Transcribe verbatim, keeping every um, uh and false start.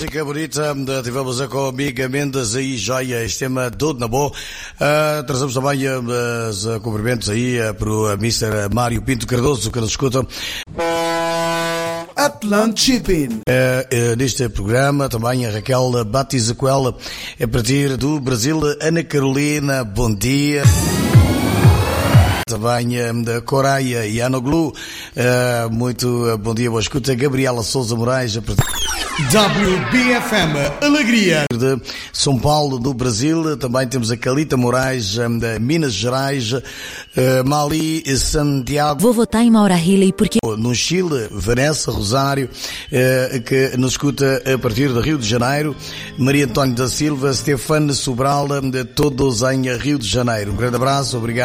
Música bonita, tivemos a com a amiga Mendes aí, joia, este tema todo na boa. Uh, trazemos também uh, os uh, cumprimentos aí uh, para o uh, mister Mário Pinto Cardoso, que nos escuta. Atlant Shipping. Uh, uh, neste programa também a Raquel Batizacuela, a partir do Brasil. Ana Carolina, bom dia. Também uh, da Coreia e Anoglu, uh, muito uh, bom dia, boa escuta. Gabriela Souza Moraes, a partir W B F M Alegria de São Paulo, do Brasil. Também temos a Calita Moraes, de Minas Gerais. Mali Santiago. Vou votar em Maura Healey porque... No Chile, Vanessa Rosário, que nos escuta a partir do Rio de Janeiro. Maria António da Silva, Stefano Sobral, de todos em Rio de Janeiro. Um grande abraço, obrigado.